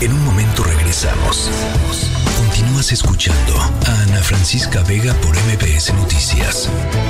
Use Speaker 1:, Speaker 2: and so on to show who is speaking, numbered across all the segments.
Speaker 1: En un momento regresamos. Continúas escuchando a Ana Francisca Vega por MBS Noticias.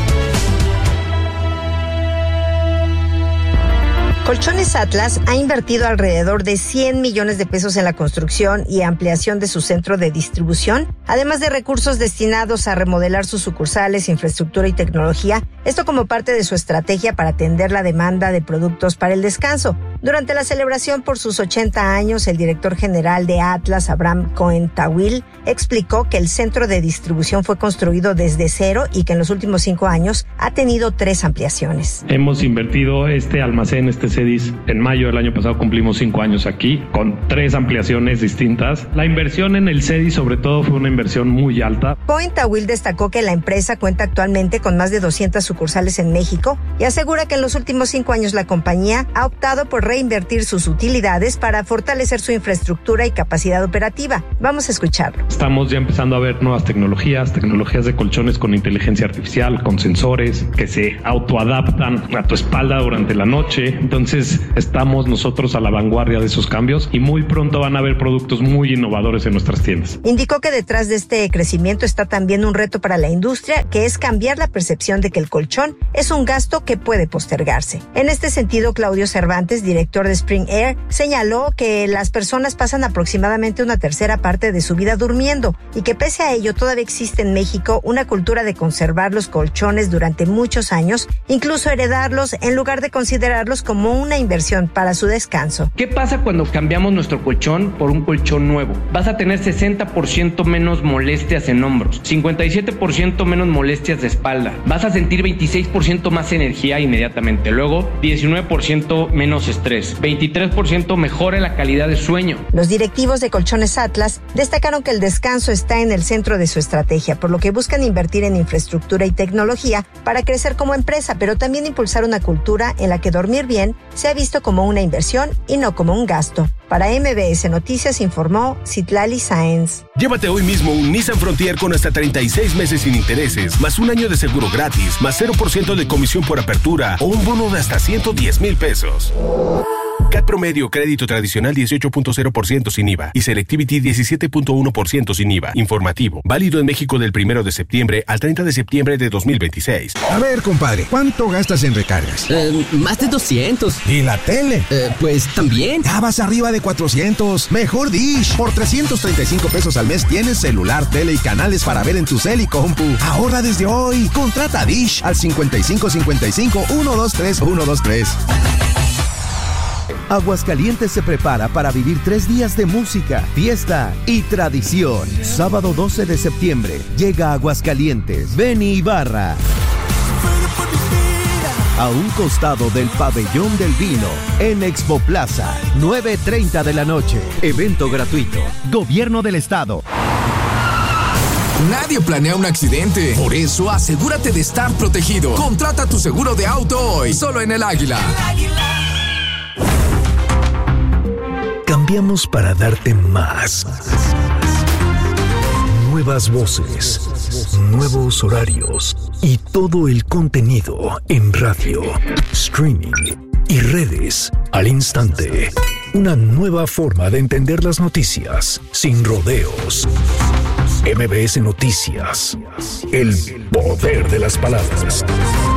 Speaker 2: Colchones Atlas ha invertido alrededor de 100 millones de pesos en la construcción y ampliación de su centro de distribución, además de recursos destinados a remodelar sus sucursales, infraestructura y tecnología, esto como parte de su estrategia para atender la demanda de productos para el descanso. Durante la celebración por sus 80 años, el director general de Atlas, Abraham Cohen-Tawil, explicó que el centro de distribución fue construido desde cero y que en los últimos 5 años ha tenido 3 ampliaciones.
Speaker 3: Hemos invertido este almacén, CEDIS, en mayo del año pasado cumplimos 5 años aquí, con 3 ampliaciones distintas. La inversión en el CEDIS sobre todo fue una inversión muy alta.
Speaker 2: Cohen-Tawil destacó que la empresa cuenta actualmente con más de 200 sucursales en México y asegura que en los últimos 5 años la compañía ha optado por reinvertir sus utilidades para fortalecer su infraestructura y capacidad operativa. Vamos a escucharlo.
Speaker 3: Estamos ya empezando a ver nuevas tecnologías de colchones con inteligencia artificial, con sensores que se autoadaptan a tu espalda durante la noche. Entonces estamos nosotros a la vanguardia de esos cambios y muy pronto van a haber productos muy innovadores en nuestras tiendas.
Speaker 2: Indicó que detrás de este crecimiento está también un reto para la industria, que es cambiar la percepción de que el colchón es un gasto que puede postergarse. En este sentido, Claudio Cervantes, director de Spring Air, señaló que las personas pasan aproximadamente una tercera parte de su vida durmiendo y que pese a ello todavía existe en México una cultura de conservar los colchones durante muchos años, incluso heredarlos en lugar de considerarlos como una inversión para su descanso.
Speaker 4: ¿Qué pasa cuando cambiamos nuestro colchón por un colchón nuevo? Vas a tener 60% menos molestias en hombros, 57% menos molestias de espalda, vas a sentir 26% más energía inmediatamente, luego 19% menos estrés, 23% mejora la calidad de sueño.
Speaker 2: Los directivos de Colchones Atlas destacaron que el descanso está en el centro de su estrategia, por lo que buscan invertir en infraestructura y tecnología para crecer como empresa, pero también impulsar una cultura en la que dormir bien se ha visto como una inversión y no como un gasto. Para MBS Noticias informó Citlali Sáenz.
Speaker 5: Llévate hoy mismo un Nissan Frontier con hasta 36 meses sin intereses, más un año de seguro gratis, más 0% de comisión por apertura o un bono de hasta 110,000 pesos. CAT promedio crédito tradicional 18.0% sin IVA y Selectivity 17.1% sin IVA. Informativo. Válido en México del 1 de septiembre al 30 de septiembre de 2026.
Speaker 6: A ver, compadre, ¿cuánto gastas en recargas?
Speaker 7: Más de 200.
Speaker 6: ¿Y la tele?
Speaker 7: Pues también.
Speaker 6: Ya vas arriba de 400. Mejor Dish. Por 335 pesos al mes tienes celular, tele y canales para ver en tu cel y compu. Ahorra desde hoy. Contrata Dish al 5555-123-123.
Speaker 8: Aguascalientes se prepara para vivir 3 días de música, fiesta y tradición. Sábado 12 de septiembre llega a Aguascalientes Benny Ibarra. A un costado del Pabellón del Vino, en Expo Plaza, 9:30 de la noche. Evento gratuito. Gobierno del Estado.
Speaker 9: Nadie planea un accidente. Por eso, asegúrate de estar protegido. Contrata tu seguro de auto hoy, solo en El Águila.
Speaker 1: Cambiamos para darte más. Nuevas voces, nuevos horarios y todo el contenido en radio, streaming y redes al instante. Una nueva forma de entender las noticias sin rodeos. MBS Noticias. El poder de las palabras.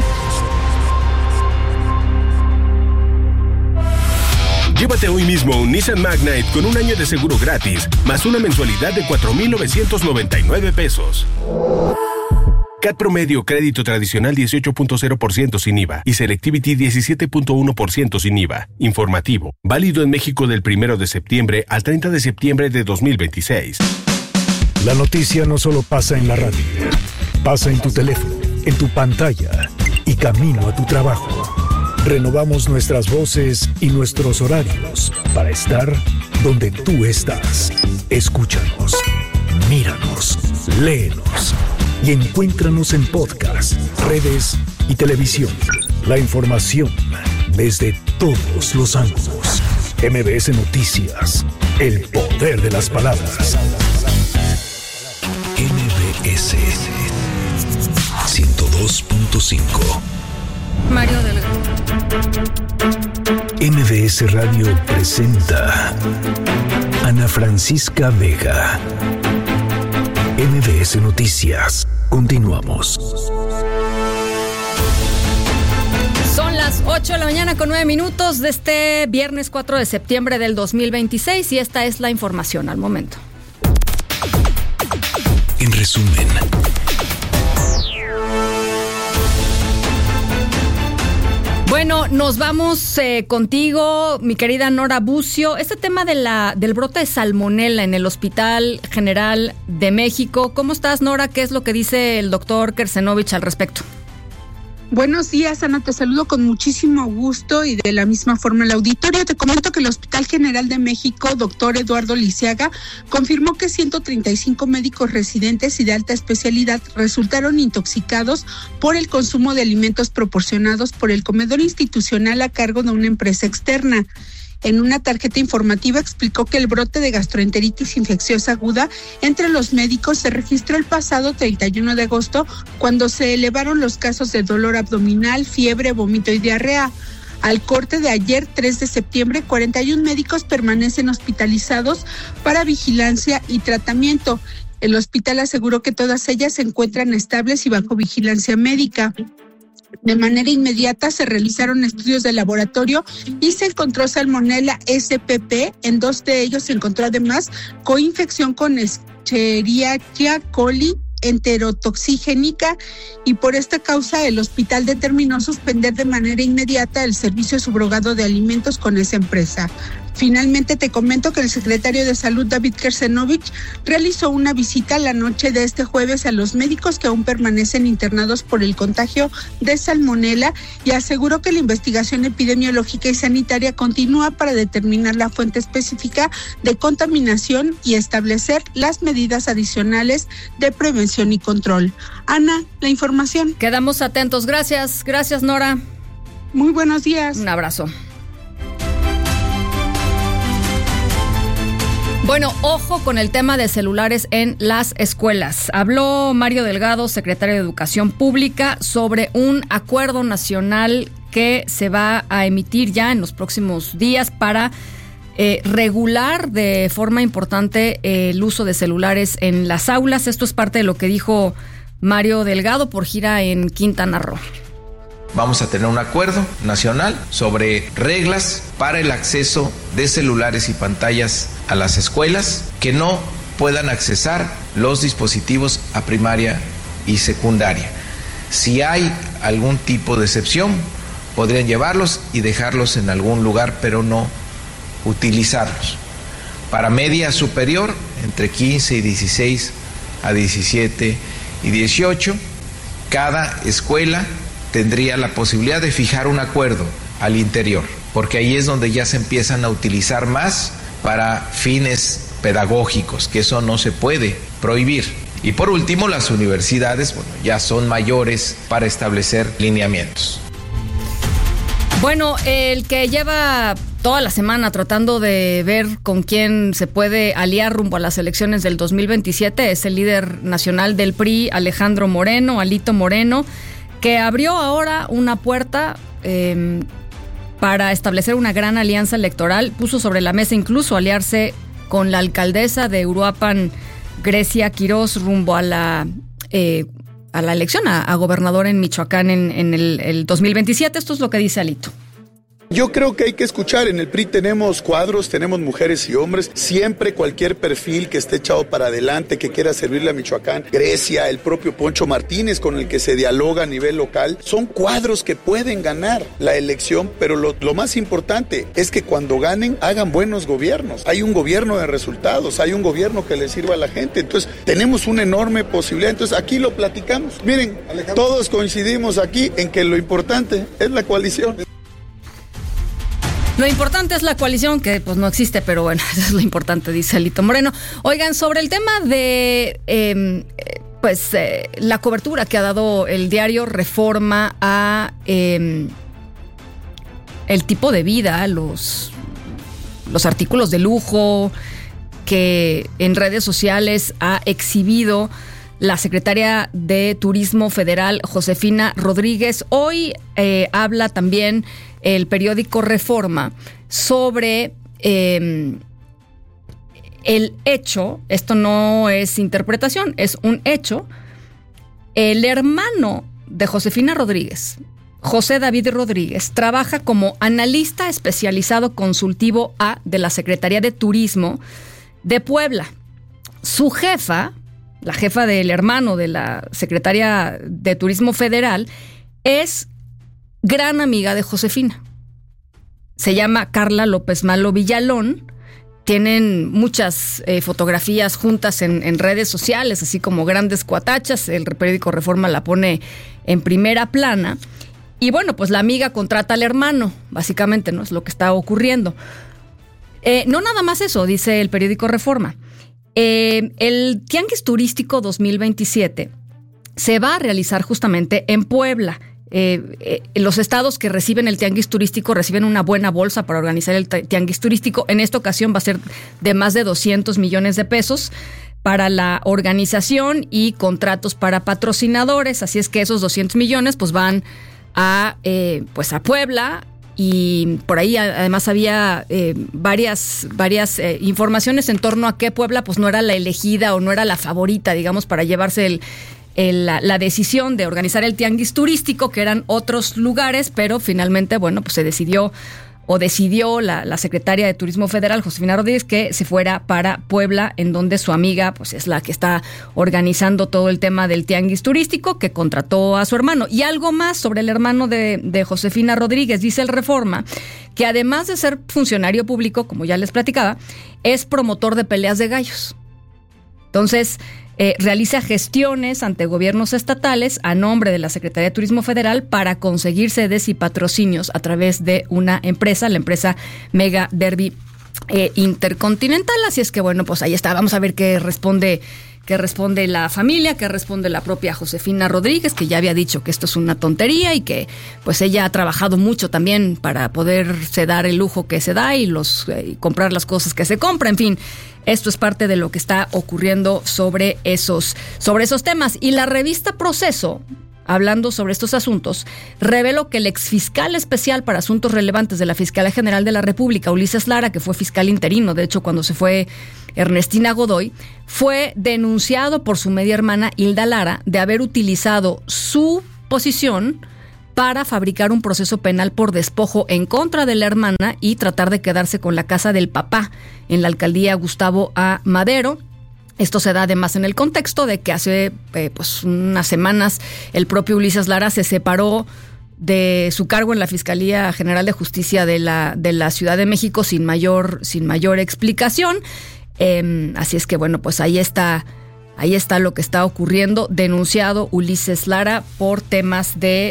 Speaker 5: Llévate hoy mismo un Nissan Magnite con un año de seguro gratis, más una mensualidad de 4,999 pesos. CAT promedio crédito tradicional 18.0% sin IVA y Selectivity 17.1% sin IVA. Informativo. Válido en México del 1 de septiembre al 30 de septiembre de 2026.
Speaker 1: La noticia no solo pasa en la radio, pasa en tu teléfono, en tu pantalla y camino a tu trabajo. Renovamos nuestras voces y nuestros horarios para estar donde tú estás. Escúchanos, míranos, léenos y encuéntranos en podcast, redes y televisión. La información desde todos los ángulos. MBS Noticias, el poder de las palabras. MBS 102.5.
Speaker 10: Mario Delgado.
Speaker 1: MBS Radio presenta a Ana Francisca Vega. MBS Noticias. Continuamos.
Speaker 10: Son las 8 de la mañana con 9 minutos de este viernes 4 de septiembre del 2026 y esta es la información al momento.
Speaker 1: En resumen.
Speaker 10: Bueno, nos vamos contigo, mi querida Nora Bucio. Este tema del brote de salmonela en el Hospital General de México. ¿Cómo estás, Nora? ¿Qué es lo que dice el doctor Kersenovich al respecto?
Speaker 11: Buenos días, Ana, te saludo con muchísimo gusto y de la misma forma el auditorio. Te comento que el Hospital General de México, doctor Eduardo Lisiaga, confirmó que 135 médicos residentes y de alta especialidad resultaron intoxicados por el consumo de alimentos proporcionados por el comedor institucional a cargo de una empresa externa. En una tarjeta informativa explicó que el brote de gastroenteritis infecciosa aguda entre los médicos se registró el pasado 31 de agosto cuando se elevaron los casos de dolor abdominal, fiebre, vómito y diarrea. Al corte de ayer, 3 de septiembre, 41 médicos permanecen hospitalizados para vigilancia y tratamiento. El hospital aseguró que todas ellas se encuentran estables y bajo vigilancia médica. De manera inmediata se realizaron estudios de laboratorio y se encontró salmonella SPP. En 2 de ellos se encontró además coinfección con Escherichia coli enterotoxigénica y por esta causa el hospital determinó suspender de manera inmediata el servicio subrogado de alimentos con esa empresa. Finalmente te comento que el secretario de Salud, David Kersenovich, realizó una visita la noche de este jueves a los médicos que aún permanecen internados por el contagio de salmonela y aseguró que la investigación epidemiológica y sanitaria continúa para determinar la fuente específica de contaminación y establecer las medidas adicionales de prevención y control. Ana, la información.
Speaker 10: Quedamos atentos. Gracias, Nora.
Speaker 11: Muy buenos días.
Speaker 10: Un abrazo. Bueno, ojo con el tema de celulares en las escuelas. Habló Mario Delgado, secretario de Educación Pública, sobre un acuerdo nacional que se va a emitir ya en los próximos días para regular de forma importante el uso de celulares en las aulas. Esto es parte de lo que dijo Mario Delgado por gira en Quintana Roo.
Speaker 12: Vamos a tener un acuerdo nacional sobre reglas para el acceso de celulares y pantallas a las escuelas que no puedan accesar los dispositivos a primaria y secundaria. Si hay algún tipo de excepción, podrían llevarlos y dejarlos en algún lugar, pero no utilizarlos. Para media superior, entre 15 y 16 a 17 y 18, cada escuela tendría la posibilidad de fijar un acuerdo al interior, porque ahí es donde ya se empiezan a utilizar más para fines pedagógicos, que eso no se puede prohibir. Y por último, las universidades, ya son mayores para establecer lineamientos.
Speaker 10: Bueno, el que lleva toda la semana tratando de ver con quién se puede aliar rumbo a las elecciones del 2027 es el líder nacional del PRI, Alejandro Moreno, Alito Moreno, que abrió ahora una puerta para establecer una gran alianza electoral. Puso sobre la mesa incluso aliarse con la alcaldesa de Uruapan, Grecia Quirós, rumbo a la elección a gobernador en Michoacán en el 2027. Esto es lo que dice Alito.
Speaker 13: Yo creo que hay que escuchar. En el PRI tenemos cuadros, tenemos mujeres y hombres. Siempre cualquier perfil que esté echado para adelante, que quiera servirle a Michoacán, Grecia, el propio Poncho Martínez con el que se dialoga a nivel local, son cuadros que pueden ganar la elección, pero lo más importante es que cuando ganen hagan buenos gobiernos. Hay un gobierno de resultados, hay un gobierno que le sirva a la gente. Entonces tenemos una enorme posibilidad. Entonces aquí lo platicamos. Miren, todos coincidimos aquí en que lo importante es la coalición.
Speaker 10: Lo importante es la coalición, que pues no existe, pero bueno, eso es lo importante, dice Alito Moreno. Oigan, sobre el tema de la cobertura que ha dado el diario Reforma a el tipo de vida, los artículos de lujo que en redes sociales ha exhibido la secretaria de Turismo Federal, Josefina Rodríguez. Hoy habla también el periódico Reforma sobre el hecho, esto no es interpretación, es un hecho, el hermano de Josefina Rodríguez, José David Rodríguez, trabaja como analista especializado consultivo A de la Secretaría de Turismo de Puebla. Su jefa, la jefa del hermano de la Secretaría de Turismo Federal, es gran amiga de Josefina. Se llama Carla López Malo Villalón. Tienen muchas fotografías juntas en redes sociales, así como grandes cuatachas. El periódico Reforma la pone en primera plana. Y bueno, pues la amiga contrata al hermano, básicamente, ¿no? Es lo que está ocurriendo. No nada más eso, dice el periódico Reforma. El Tianguis Turístico 2027 se va a realizar justamente en Puebla. Los estados que reciben el Tianguis Turístico reciben una buena bolsa para organizar el Tianguis Turístico. En esta ocasión va a ser de más de 200 millones de pesos para la organización y contratos para patrocinadores. Así es que esos 200 millones pues van a Puebla. Y por ahí además había varias informaciones en torno a que Puebla pues no era la elegida o no era la favorita, digamos, para llevarse la decisión de organizar el Tianguis Turístico, que eran otros lugares, pero finalmente, bueno, pues decidió la secretaria de Turismo Federal, Josefina Rodríguez, que se fuera para Puebla, en donde su amiga pues es la que está organizando todo el tema del Tianguis Turístico, que contrató a su hermano. Y algo más sobre el hermano de Josefina Rodríguez, dice el Reforma, que además de ser funcionario público, como ya les platicaba, es promotor de peleas de gallos. Entonces, realiza gestiones ante gobiernos estatales a nombre de la Secretaría de Turismo Federal para conseguir sedes y patrocinios a través de una empresa, la empresa Mega Derby Intercontinental. Así es que bueno, pues ahí está. Vamos a ver qué responde la familia, qué responde la propia Josefina Rodríguez, que ya había dicho que esto es una tontería y que pues ella ha trabajado mucho también para poderse dar el lujo que se da y comprar las cosas que se compra. En fin, esto es parte de lo que está ocurriendo sobre esos temas. Y la revista Proceso, hablando sobre estos asuntos, reveló que el exfiscal especial para asuntos relevantes de la Fiscalía General de la República, Ulises Lara, que fue fiscal interino, de hecho, cuando se fue Ernestina Godoy, fue denunciado por su media hermana Hilda Lara de haber utilizado su posición para fabricar un proceso penal por despojo en contra de la hermana y tratar de quedarse con la casa del papá en la alcaldía Gustavo A. Madero. Esto se da además en el contexto de que hace unas semanas el propio Ulises Lara se separó de su cargo en la Fiscalía General de Justicia de la Ciudad de México sin mayor explicación. Así es que bueno, pues ahí está lo que está ocurriendo. Denunciado Ulises Lara por temas de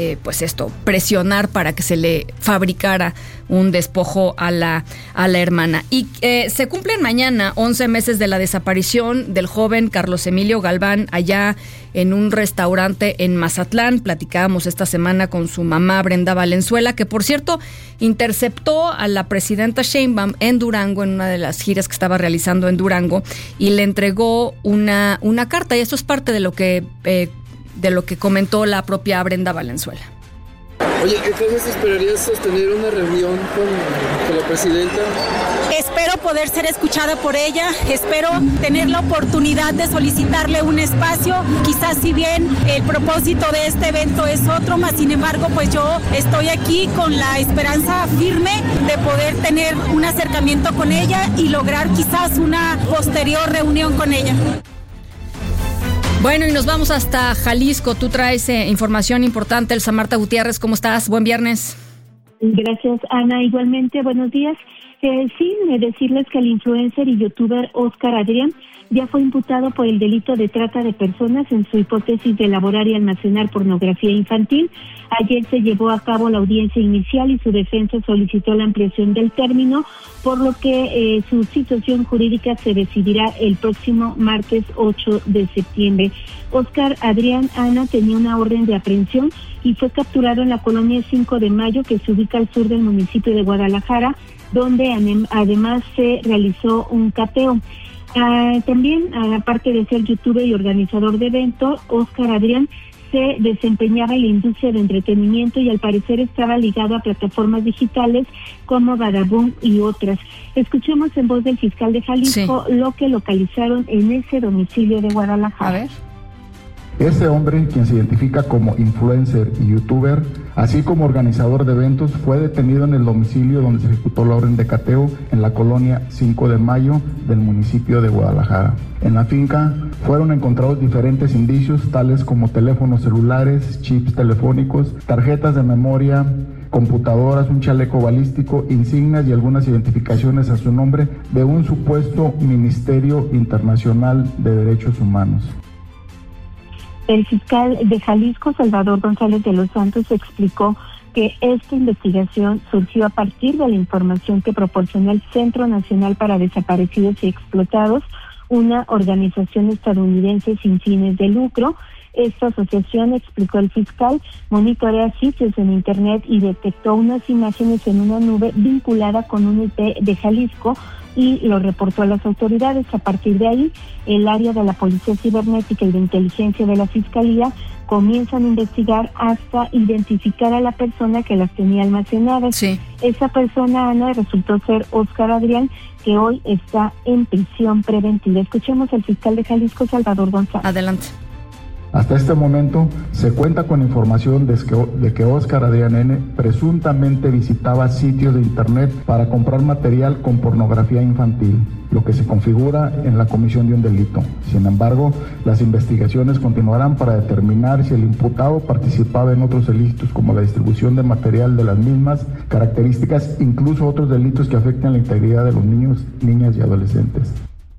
Speaker 10: presionar para que se le fabricara un despojo a la hermana. Y se cumplen mañana 11 meses de la desaparición del joven Carlos Emilio Galván allá en un restaurante en Mazatlán. Platicábamos esta semana con su mamá Brenda Valenzuela, que por cierto interceptó a la presidenta Sheinbaum en Durango, en una de las giras que estaba realizando en Durango, y le entregó una carta. Y esto es parte de lo que comentó la propia Brenda Valenzuela.
Speaker 14: Oye, entonces esperarías sostener una reunión con la presidenta.
Speaker 15: Espero poder ser escuchada por ella, espero tener la oportunidad de solicitarle un espacio, quizás si bien el propósito de este evento es otro, más sin embargo pues yo estoy aquí con la esperanza firme de poder tener un acercamiento con ella y lograr quizás una posterior reunión con ella.
Speaker 10: Bueno, y nos vamos hasta Jalisco. Tú traes información importante. Elsa Marta Gutiérrez, ¿cómo estás? Buen viernes.
Speaker 16: Gracias, Ana. Igualmente, buenos días. Decirles que el influencer y youtuber Óscar Adrián ya fue imputado por el delito de trata de personas en su hipótesis de elaborar y almacenar pornografía infantil. Ayer se llevó a cabo la audiencia inicial y su defensa solicitó la ampliación del término, por lo que su situación jurídica se decidirá el próximo martes 8 de septiembre. Óscar Adrián, Ana, tenía una orden de aprehensión y fue capturado en la colonia 5 de Mayo, que se ubica al sur del municipio de Guadalajara, donde además se realizó un cateo. También, aparte de ser youtuber y organizador de eventos, Óscar Adrián se desempeñaba en la industria de entretenimiento y al parecer estaba ligado a plataformas digitales como Badabun y otras. Escuchemos en voz del fiscal de Jalisco lo que localizaron en ese domicilio de Guadalajara.
Speaker 10: A ver.
Speaker 17: Ese hombre, quien se identifica como influencer y youtuber, así como organizador de eventos, fue detenido en el domicilio donde se ejecutó la orden de cateo en la colonia 5 de Mayo del municipio de Guadalajara. En la finca fueron encontrados diferentes indicios, tales como teléfonos celulares, chips telefónicos, tarjetas de memoria, computadoras, un chaleco balístico, insignias y algunas identificaciones a su nombre de un supuesto Ministerio Internacional de Derechos Humanos.
Speaker 16: El fiscal de Jalisco, Salvador González de los Santos, explicó que esta investigación surgió a partir de la información que proporcionó el Centro Nacional para Desaparecidos y Explotados, una organización estadounidense sin fines de lucro. Esta asociación, explicó el fiscal, monitorea sitios en Internet y detectó unas imágenes en una nube vinculada con un IP de Jalisco y lo reportó a las autoridades. A partir de ahí, el área de la Policía Cibernética y de Inteligencia de la Fiscalía comienzan a investigar hasta identificar a la persona que las tenía almacenadas.
Speaker 10: Sí.
Speaker 16: Esa persona, Ana, resultó ser Óscar Adrián, que hoy está en prisión preventiva. Escuchemos al fiscal de Jalisco, Salvador González.
Speaker 10: Adelante.
Speaker 17: Hasta este momento se cuenta con información de que Óscar Adrián N. presuntamente visitaba sitios de internet para comprar material con pornografía infantil, lo que se configura en la comisión de un delito. Sin embargo, las investigaciones continuarán para determinar si el imputado participaba en otros delitos como la distribución de material de las mismas características, incluso otros delitos que afecten la integridad de los niños, niñas y adolescentes.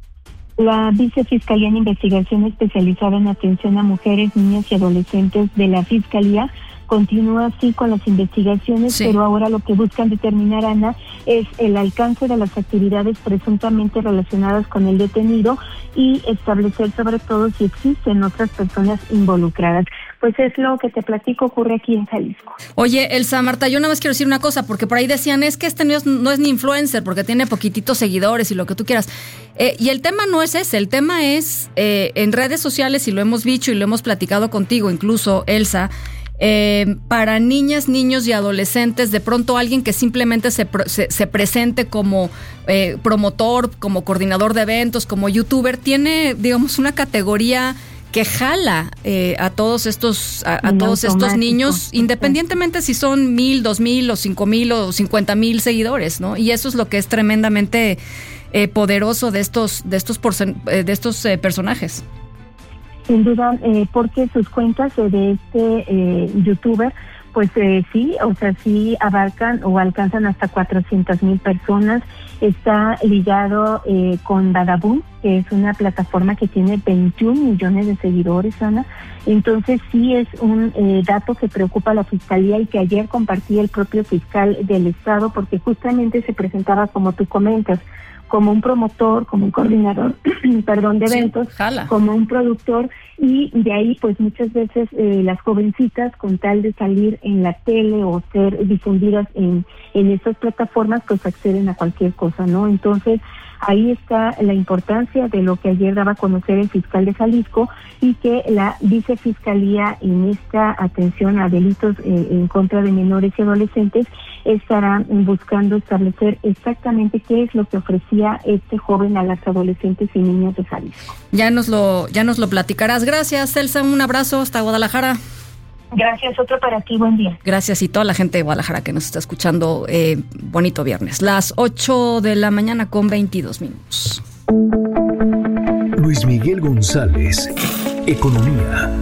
Speaker 16: La Vicefiscalía en Investigación Especializada en Atención a Mujeres, Niñas y Adolescentes de la Fiscalía continúa así con las investigaciones, pero ahora lo que buscan determinar, Ana, es el alcance de las actividades presuntamente relacionadas con el detenido y establecer sobre todo si existen otras personas involucradas. Pues es lo que te platico, ocurre aquí en Jalisco.
Speaker 10: Oye, Elsa, Marta, yo nada más quiero decir una cosa, porque por ahí decían, es que este no es ni influencer, porque tiene poquititos seguidores y lo que tú quieras. Y el tema no es ese, el tema es en redes sociales, y lo hemos dicho y lo hemos platicado contigo, incluso, Elsa, para niñas, niños y adolescentes, de pronto alguien que simplemente se presente como promotor, como coordinador de eventos, como youtuber, tiene, digamos, una categoría que jala a todos estos niños, independientemente si son 1,000, 2,000 o 5,000 o 50,000 seguidores, ¿no? Y eso es lo que es tremendamente poderoso de estos personajes.
Speaker 16: Sin duda, porque sus cuentas de este youtuber, pues sí abarcan o alcanzan hasta 400,000 personas. Está ligado con Badabun, que es una plataforma que tiene 21 millones de seguidores, Ana. Entonces sí es un dato que preocupa a la Fiscalía y que ayer compartía el propio fiscal del Estado, porque justamente se presentaba, como tú comentas, como un promotor, como un coordinador, de eventos, como un productor, y de ahí pues muchas veces las jovencitas, con tal de salir en la tele o ser difundidas en estas plataformas, pues acceden a cualquier cosa, ¿no? Entonces ahí está la importancia de lo que ayer daba a conocer el fiscal de Jalisco, y que la vicefiscalía en esta atención a delitos en contra de menores y adolescentes estarán buscando establecer exactamente qué es lo que ofrecía este joven a las adolescentes y niñas de Jalisco.
Speaker 10: Ya nos lo platicarás. Gracias, Elsa, un abrazo hasta Guadalajara.
Speaker 16: Gracias, otro para ti, buen día.
Speaker 10: Gracias, y toda la gente de Guadalajara que nos está escuchando, bonito viernes. Las 8 de la mañana con 22 minutos.
Speaker 1: Luis Miguel González, Economía.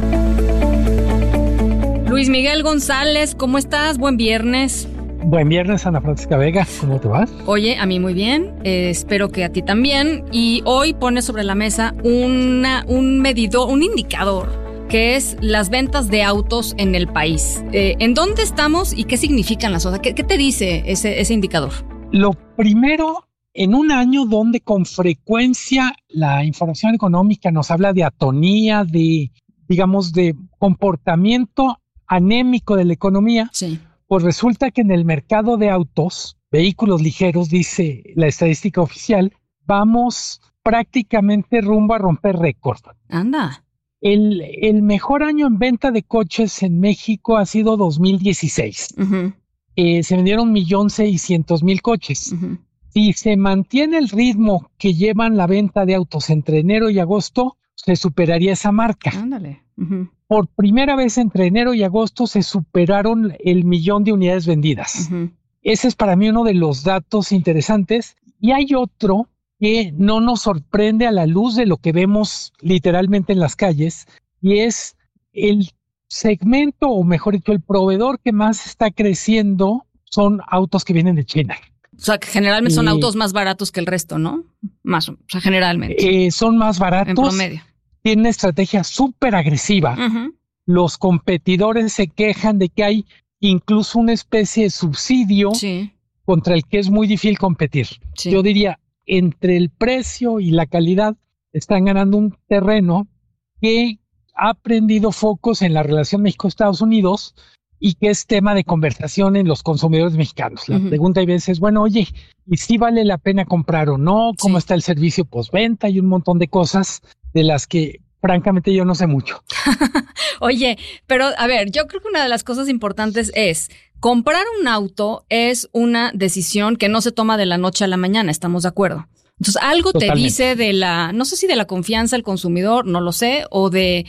Speaker 10: Luis Miguel González, ¿cómo estás? Buen viernes.
Speaker 18: Buen viernes, Ana Francisca Vega. ¿Cómo te vas?
Speaker 10: Oye, a mí muy bien. Espero que a ti también. Y hoy pones sobre la mesa un indicador, que es las ventas de autos en el país. ¿En dónde estamos y qué significan las cosas? ¿Qué te dice ese indicador?
Speaker 18: Lo primero, en un año donde con frecuencia la información económica nos habla de atonía, de comportamiento anémico de la economía,
Speaker 10: sí,
Speaker 18: pues resulta que en el mercado de autos, vehículos ligeros, dice la estadística oficial, vamos prácticamente rumbo a romper récord.
Speaker 10: Anda.
Speaker 18: El mejor año en venta de coches en México ha sido 2016.
Speaker 10: Uh-huh.
Speaker 18: Se vendieron 1.600.000 coches.
Speaker 10: Uh-huh.
Speaker 18: Si se mantiene el ritmo que llevan la venta de autos entre enero y agosto, se superaría esa marca.
Speaker 10: Ándale. Uh-huh.
Speaker 18: Por primera vez entre enero y agosto se superaron el 1,000,000 de unidades vendidas.
Speaker 10: Uh-huh.
Speaker 18: Ese es para mí uno de los datos interesantes. Y hay otro que no nos sorprende a la luz de lo que vemos literalmente en las calles, y es el segmento, o mejor dicho, el proveedor que más está creciendo son autos que vienen de China.
Speaker 10: O sea, que generalmente son autos más baratos que el resto, ¿no? Más, o sea, generalmente.
Speaker 18: Son más baratos.
Speaker 10: En promedio.
Speaker 18: Tienen una estrategia súper agresiva.
Speaker 10: Uh-huh.
Speaker 18: Los competidores se quejan de que hay incluso una especie de subsidio contra el que es muy difícil competir. Sí. Yo diría, entre el precio y la calidad, están ganando un terreno que ha prendido focos en la relación México-Estados Unidos y que es tema de conversación en los consumidores mexicanos. La pregunta a veces es, bueno, oye, ¿y si vale la pena comprar o no? ¿Cómo está el servicio postventa? Y un montón de cosas de las que francamente yo no sé mucho.
Speaker 10: Oye, pero a ver, yo creo que una de las cosas importantes es comprar un auto es una decisión que no se toma de la noche a la mañana, ¿estamos de acuerdo? Entonces, algo te dice de la, no sé si de la confianza del consumidor, no lo sé, o de,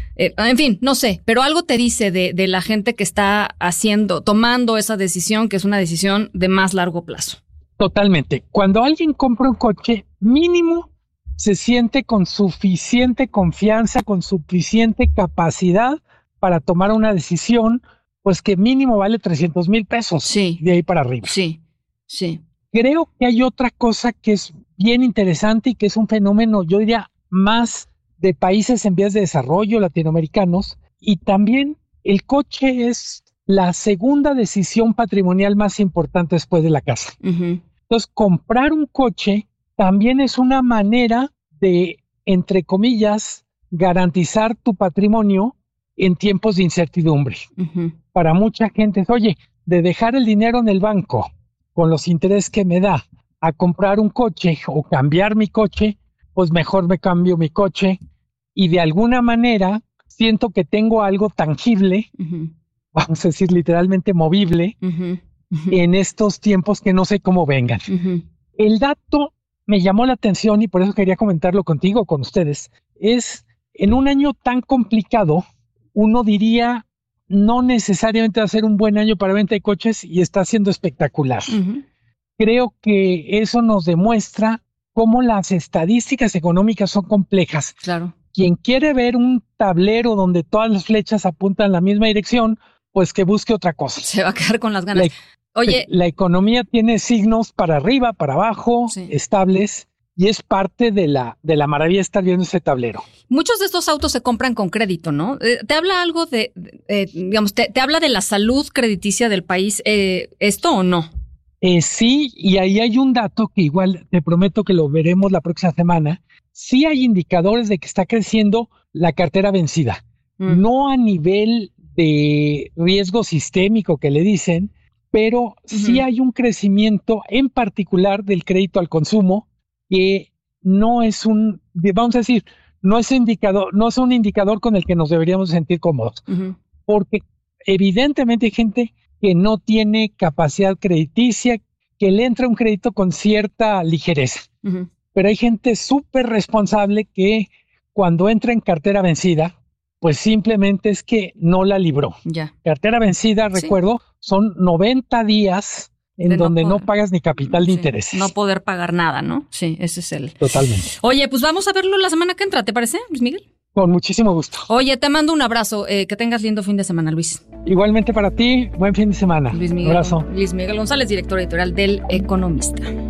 Speaker 10: en fin, no sé, pero algo te dice de la gente que está tomando esa decisión, que es una decisión de más largo plazo.
Speaker 18: Totalmente. Cuando alguien compra un coche, mínimo se siente con suficiente confianza, con suficiente capacidad para tomar una decisión, pues que mínimo vale 300,000 pesos.
Speaker 10: Sí.
Speaker 18: De ahí para arriba.
Speaker 10: Sí, sí.
Speaker 18: Creo que hay otra cosa que es bien interesante y que es un fenómeno, yo diría, más de países en vías de desarrollo, latinoamericanos, y también el coche es la segunda decisión patrimonial más importante después de la casa.
Speaker 10: Uh-huh.
Speaker 18: Entonces, comprar un coche también es una manera de, entre comillas, garantizar tu patrimonio en tiempos de incertidumbre.
Speaker 10: Uh-huh.
Speaker 18: Para mucha gente es, oye, de dejar el dinero en el banco con los intereses que me da a comprar un coche o cambiar mi coche, pues mejor me cambio mi coche y de alguna manera siento que tengo algo tangible,
Speaker 10: uh-huh.
Speaker 18: vamos a decir literalmente movible,
Speaker 10: uh-huh. Uh-huh.
Speaker 18: en estos tiempos que no sé cómo vengan.
Speaker 10: Uh-huh.
Speaker 18: El dato me llamó la atención y por eso quería comentarlo contigo, con ustedes, es en un año tan complicado, uno diría no necesariamente va a ser un buen año para venta de coches y está siendo espectacular.
Speaker 10: Uh-huh.
Speaker 18: Creo que eso nos demuestra cómo las estadísticas económicas son complejas.
Speaker 10: Claro.
Speaker 18: Quien quiere ver un tablero donde todas las flechas apuntan en la misma dirección, pues que busque otra cosa.
Speaker 10: Se va a quedar con las ganas. Oye,
Speaker 18: la economía tiene signos para arriba, para abajo, estables, y es parte de la maravilla estar viendo ese tablero.
Speaker 10: Muchos de estos autos se compran con crédito, ¿no? ¿Te habla algo de digamos, te habla de la salud crediticia del país esto o no?
Speaker 18: Sí, y ahí hay un dato que igual te prometo que lo veremos la próxima semana. Sí hay indicadores de que está creciendo la cartera vencida. No a nivel de riesgo sistémico que le dicen, pero sí hay un crecimiento en particular del crédito al consumo que no es vamos a decir, no es un indicador con el que nos deberíamos sentir cómodos.
Speaker 10: Uh-huh.
Speaker 18: Porque evidentemente hay gente que no tiene capacidad crediticia, que le entra un crédito con cierta ligereza.
Speaker 10: Uh-huh.
Speaker 18: Pero hay gente súper responsable que cuando entra en cartera vencida, pues simplemente es que no la libró.
Speaker 10: Ya.
Speaker 18: Cartera vencida, recuerdo, son 90 días en donde no pagas ni capital ni intereses.
Speaker 10: No poder pagar nada, ¿no? Sí, ese es el...
Speaker 18: Totalmente.
Speaker 10: Oye, pues vamos a verlo la semana que entra, ¿te parece, Luis Miguel?
Speaker 18: Con muchísimo gusto.
Speaker 10: Oye, te mando un abrazo. Que tengas lindo fin de semana, Luis.
Speaker 18: Igualmente para ti, buen fin de semana.
Speaker 10: Luis Miguel,
Speaker 18: abrazo.
Speaker 10: Luis Miguel González, director editorial del Economista.